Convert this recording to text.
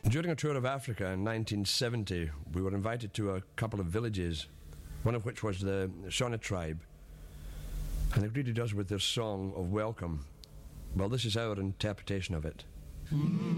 During a tour of Africa in 1970, we were invited to a couple of villages, one of which was the Shona tribe, and they greeted us with their song of welcome. Well, this is our interpretation of it.